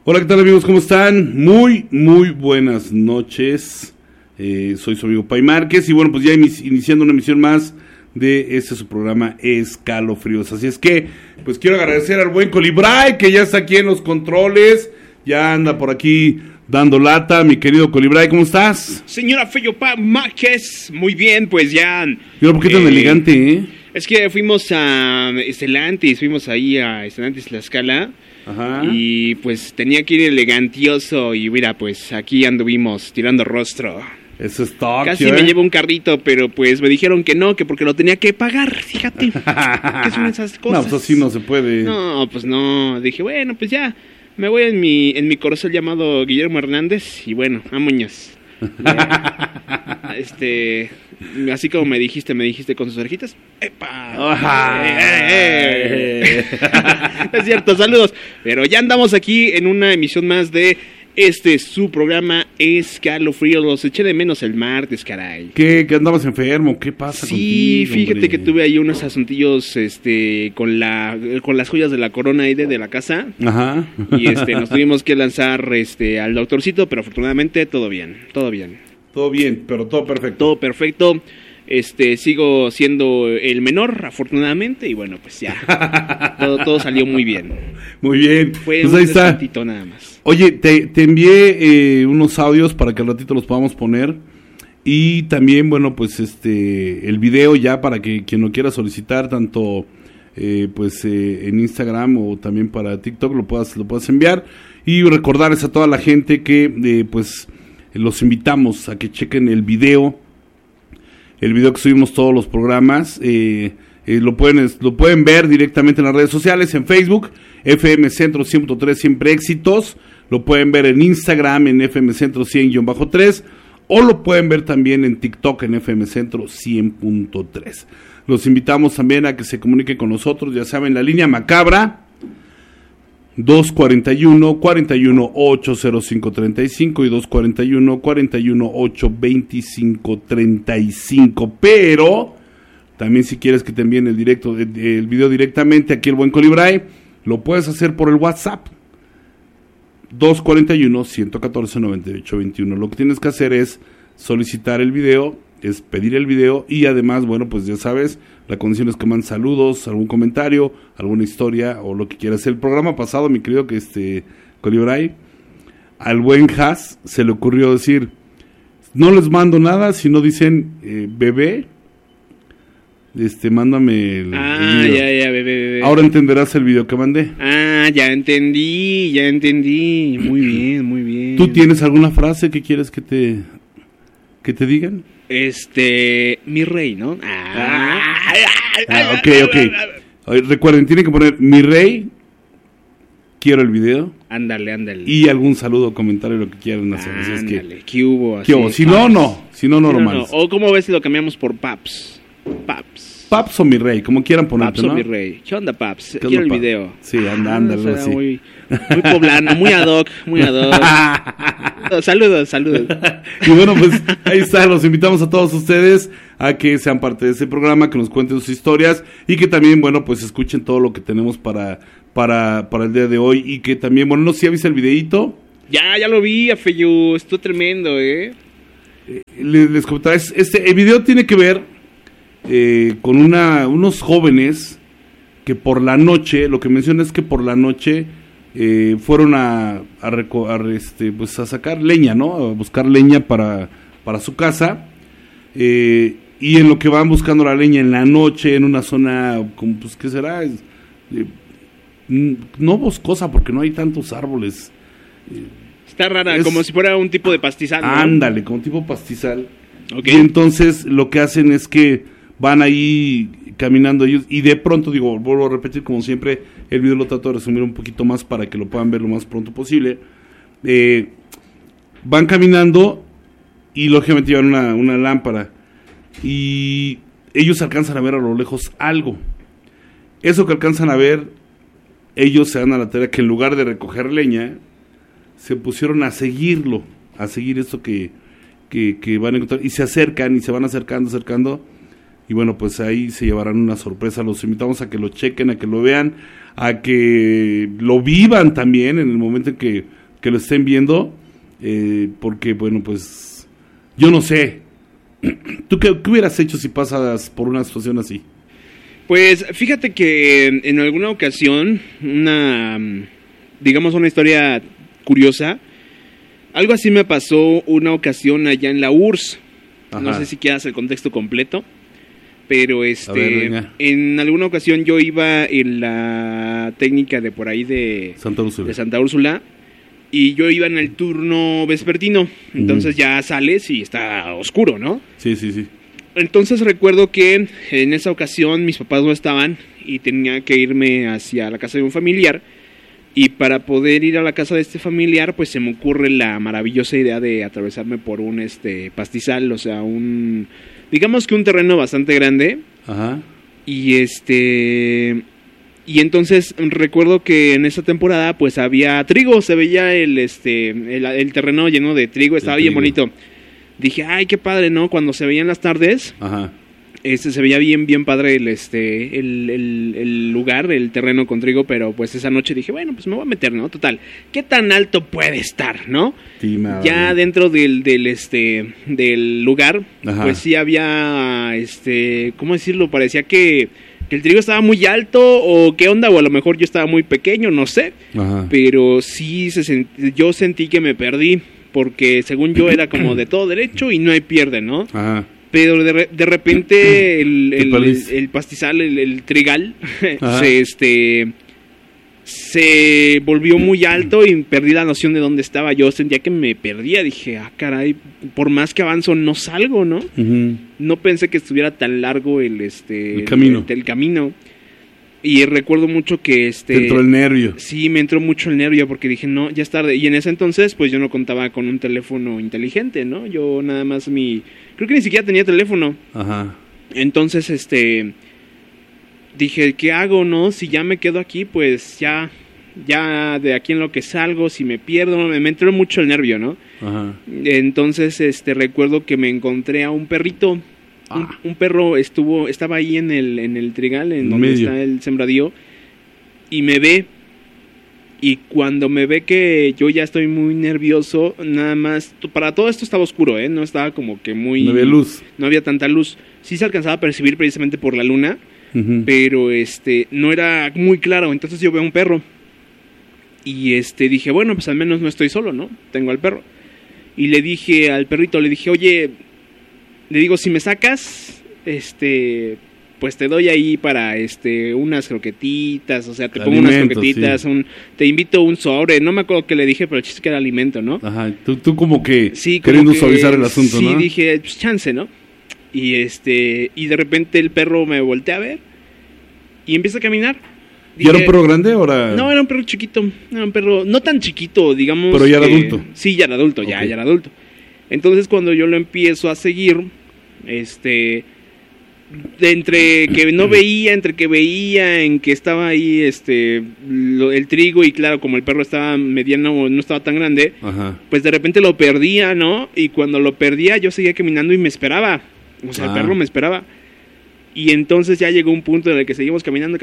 Hola, ¿qué tal amigos? ¿Cómo están? Muy buenas noches. Soy su amigo Pai Márquez y bueno, pues ya iniciando una emisión más de su programa Escalofríos. Así es que, pues quiero agradecer al buen Colibray, que ya está aquí en los controles, ya anda por aquí dando lata. Mi querido Colibray, ¿cómo estás? Señora Feyo Pai Márquez, muy bien, pues ya... Mira, ¿por qué tan elegante, Es que fuimos a Estelantis, fuimos ahí a Estelantis Tlaxcala. Ajá. Y pues tenía que ir elegantioso y mira, pues aquí anduvimos tirando rostro. Eso es todo. Casi me llevo un carrito, pero pues me dijeron que no, que porque lo tenía que pagar, fíjate. ¿Qué son esas cosas? No, pues así no se puede. No, pues no. Dije, bueno, pues ya me voy en mi corcel llamado Guillermo Hernández y bueno, vámonos. Así como me dijiste con sus orejitas. ¡Epa! Es cierto, saludos. Pero ya andamos aquí en una emisión más de su programa Escalofríos. Los eché de menos el martes, caray. ¿Qué andabas enfermo? ¿Qué pasa contigo? Sí, fíjate hombre? que tuve ahí unos asuntillos con las joyas de la corona ahí de la casa. Ajá. Y nos tuvimos que lanzar al doctorcito, pero afortunadamente todo bien. Todo bien, pero todo perfecto. Todo perfecto. Sigo siendo el menor, afortunadamente, y bueno, pues ya. todo salió muy bien. Muy bien. Fue pues un ahí está. ratito nada más. Oye, te envié unos audios para que al ratito los podamos poner. Y también, bueno, pues el video ya para que quien lo quiera solicitar, tanto en Instagram o también para TikTok lo puedas enviar. Y recordarles a toda la gente que pues los invitamos a que chequen el video que subimos todos los programas. Lo pueden ver directamente en las redes sociales, en Facebook, FM Centro 100.3 Siempre Éxitos. Lo pueden ver en Instagram en FM Centro 100-3, o lo pueden ver también en TikTok en FM Centro 100.3. Los invitamos también a que se comuniquen con nosotros, ya saben, la línea macabra 241-41-80535 y 241-41-82535. Pero también si quieres que te envíen el video directamente aquí el buen Colibray, lo puedes hacer por el WhatsApp 241-114-9821. Lo que tienes que hacer es solicitar el video, es pedir el video y además, bueno, pues ya sabes, la condición es que mandes saludos, algún comentario, alguna historia o lo que quieras. El programa pasado, mi querido Colibray, al buen Has se le ocurrió decir, no les mando nada si no dicen bebé, mándame el video. Ya, bebé. Ahora entenderás el video que mandé. Ya entendí. Muy bien. ¿Tú tienes alguna frase que quieres que te digan? Mi rey, ¿no? Ok. Recuerden, tienen que poner mi rey, quiero el video. Ándale. Y algún saludo o comentario, lo que quieran hacer. Ándale, ¿qué hubo? ¿Qué hubo? Si no, normal. O ¿cómo ves si lo cambiamos por Paps? Paps o mi rey, como quieran ponerte, Paps ¿no? o mi rey. ¿Qué onda, Paps? ¿Qué Quiero onda, el video. Sí, ándale, así. Muy poblano, muy ad hoc. Saludos. Y bueno, pues ahí está, los invitamos a todos ustedes a que sean parte de este programa, que nos cuenten sus historias y que también, bueno, pues escuchen todo lo que tenemos para el día de hoy y que también, bueno, no sé si viste el videíto. Ya lo vi, Afeyu, estuvo tremendo, Les comentaba, el video tiene que ver con unos jóvenes que por la noche, lo que menciona es que por la noche fueron a sacar leña, ¿no? A buscar leña para su casa, y en lo que van buscando la leña en la noche, en una zona, como, pues, ¿qué será? No boscosa, porque no hay tantos árboles. Está rara, como si fuera un tipo de pastizal, ¿no? Ándale, como tipo pastizal. Okay. Y entonces lo que hacen es que van ahí caminando ellos y de pronto, vuelvo a repetir como siempre, el video lo trato de resumir un poquito más para que lo puedan ver lo más pronto posible. Van caminando y lógicamente llevan una lámpara y ellos alcanzan a ver a lo lejos algo. Eso que alcanzan a ver, ellos se dan a la tarea que en lugar de recoger leña, se pusieron a seguir esto que van a encontrar, y se acercan y se van acercando, y bueno, pues ahí se llevarán una sorpresa. Los invitamos a que lo chequen, a que lo vean, a que lo vivan también en el momento en que lo estén viendo, porque bueno, pues yo no sé. ¿Tú qué hubieras hecho si pasas por una situación así? Pues fíjate que en alguna ocasión, digamos una historia curiosa, algo así me pasó una ocasión allá en la URSS. Ajá. No sé si quieras el contexto completo, pero en alguna ocasión yo iba en la técnica de por ahí de Santa Úrsula, y yo iba en el turno vespertino, entonces ya sales y está oscuro, ¿no? Sí. Entonces recuerdo que en esa ocasión mis papás no estaban y tenía que irme hacia la casa de un familiar, y para poder ir a la casa de este familiar pues se me ocurre la maravillosa idea de atravesarme por un pastizal, o sea, digamos que un terreno bastante grande. Ajá. Y entonces recuerdo que en esa temporada pues había trigo, se veía el terreno lleno de trigo, estaba bien bonito. Dije, ay, qué padre, ¿no? Cuando se veían las tardes, ajá, se veía bien padre el lugar, el terreno con trigo, pero pues esa noche dije, bueno, pues me voy a meter, ¿no? Total, ¿qué tan alto puede estar, no? Sí, ya dentro del lugar, ajá, pues sí había, ¿cómo decirlo? Parecía que el trigo estaba muy alto, o qué onda, o a lo mejor yo estaba muy pequeño, no sé. Ajá. Pero sí yo sentí que me perdí, porque según yo era como de todo derecho y no hay pierde, ¿no? Ajá. Pero de repente el pastizal, el trigal, se volvió muy alto y perdí la noción de dónde estaba. Yo sentía que me perdía, dije, caray, por más que avanzo no salgo, ¿no? Uh-huh. No pensé que estuviera tan largo el camino. El camino. Y recuerdo mucho que ¿Te entró el nervio? Sí, me entró mucho el nervio porque dije, no, ya es tarde. Y en ese entonces, pues yo no contaba con un teléfono inteligente, ¿no? Yo nada más creo que ni siquiera tenía teléfono. Ajá. Entonces, dije, ¿qué hago, no? Si ya me quedo aquí, pues ya de aquí en lo que salgo, si me pierdo, me entró mucho el nervio, ¿no? Ajá. Entonces, recuerdo que me encontré a un perrito. Un perro estaba ahí en el trigal, en donde medio está el sembradío, y me ve. Y cuando me ve que yo ya estoy muy nervioso, nada más, para todo esto estaba oscuro, no estaba como que muy... No había luz. No había tanta luz. Sí se alcanzaba a percibir precisamente por la luna, uh-huh, pero no era muy claro. Entonces yo veo un perro y dije, bueno, pues al menos no estoy solo, ¿no? Tengo al perro. Y le dije al perrito, oye, le digo, si me sacas, pues te doy ahí para unas croquetitas, o sea, te pongo unas croquetitas, sí, te invito un sobre, no me acuerdo qué le dije, pero el chiste que era alimento, ¿no? Ajá, tú como que sí, queriendo como que, suavizar el asunto, sí, ¿no? Sí, dije, pues chance, ¿no? Y y de repente el perro me voltea a ver y empieza a caminar. Dije, ¿y era un perro grande o era...? No, era un perro chiquito, era un perro no tan chiquito, digamos. Pero ya era adulto. Sí, ya era adulto, okay, ya era adulto. Entonces cuando yo lo empiezo a seguir, entre que veía en que estaba ahí el trigo, y claro, como el perro estaba mediano, no estaba tan grande, ajá, pues de repente lo perdía, ¿no? Y cuando lo perdía yo seguía caminando y me esperaba, o sea, el perro me esperaba. Y entonces ya llegó un punto en el que seguimos caminando,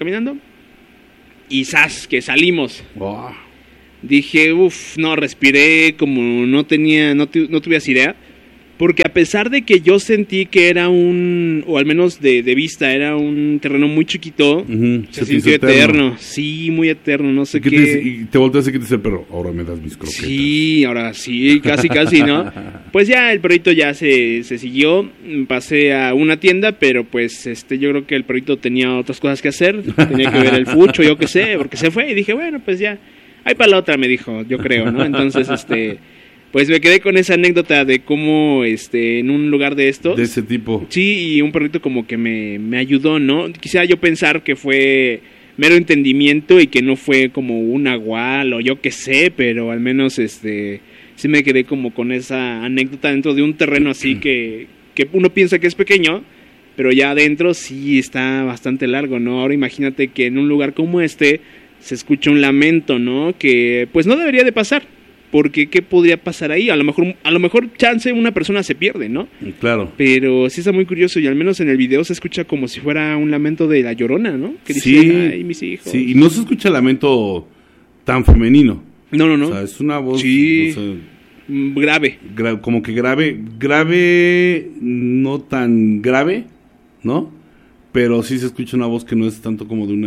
y ¡zas! Que salimos. Wow. Dije, no, respiré como no tuvieras idea. Porque a pesar de que yo sentí que era o al menos de vista, era un terreno muy chiquito, uh-huh, se sintió eterno. Sí, muy eterno, no sé qué. Y te volteas y que te dice el perro, ahora me das mis croquetas. Sí, ahora sí, casi, ¿no? Pues ya el perrito ya se siguió, pasé a una tienda, pero pues yo creo que el perrito tenía otras cosas que hacer, tenía que ver el fucho, yo qué sé, porque se fue, y dije, bueno, pues ya, ahí para la otra, me dijo, yo creo, ¿no? Entonces, pues me quedé con esa anécdota de cómo, en un lugar de estos... De ese tipo. Sí, y un perrito como que me ayudó, ¿no? Quisiera yo pensar que fue mero entendimiento y que no fue como un nahual o yo qué sé, pero al menos, sí me quedé como con esa anécdota dentro de un terreno así que uno piensa que es pequeño, pero ya adentro sí está bastante largo, ¿no? Ahora imagínate que en un lugar como se escucha un lamento, ¿no? Que pues no debería de pasar. Porque ¿qué podría pasar ahí? A lo mejor chance una persona se pierde, ¿no? Claro. Pero sí está muy curioso y al menos en el video se escucha como si fuera un lamento de la Llorona, ¿no? Que sí, dice, ay, mis hijos. Sí, y no se escucha lamento tan femenino. No. O sea, es una voz... Sí. O sea, grave. Como que grave, no tan grave, ¿no? Pero sí se escucha una voz que no es tanto como de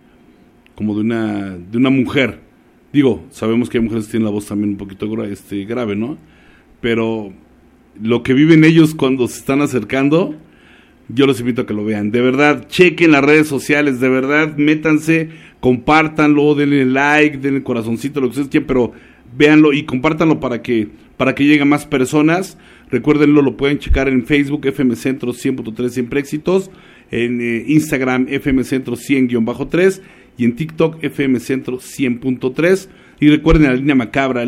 una mujer. Digo, sabemos que hay mujeres que tienen la voz también un poquito grave, ¿no? Pero lo que viven ellos cuando se están acercando, yo los invito a que lo vean. De verdad, chequen las redes sociales, de verdad, métanse, compártanlo, denle like, denle corazoncito, lo que ustedes quieran, pero véanlo y compártanlo para que llegue a más personas. Recuérdenlo, lo pueden checar en Facebook, FM Centro 100.3 Siempre Éxitos, en Instagram, FM Centro 100-3, y en TikTok, FM Centro 100.3. Y recuerden la línea macabra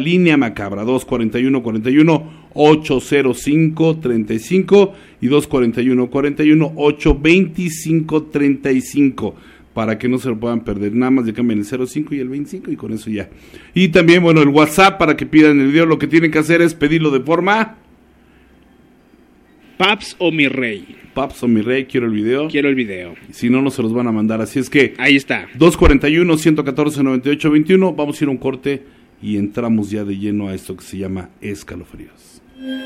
241-41-805-35 y 241-41-825-35, para que no se lo puedan perder. Nada más le cambian el 05 y el 25 y con eso ya. Y también, bueno, el WhatsApp para que pidan el video. Lo que tienen que hacer es pedirlo de forma... Paps o mi rey. Paps o mi rey, quiero el video. Si no, no se los van a mandar. Así es que... ahí está. 241-114-9821. Vamos a ir a un corte y entramos ya de lleno a esto que se llama Escalofríos.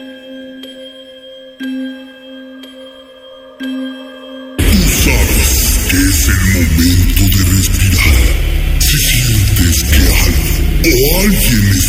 Sabes que es el momento de respirar. Si sientes que algo o alguien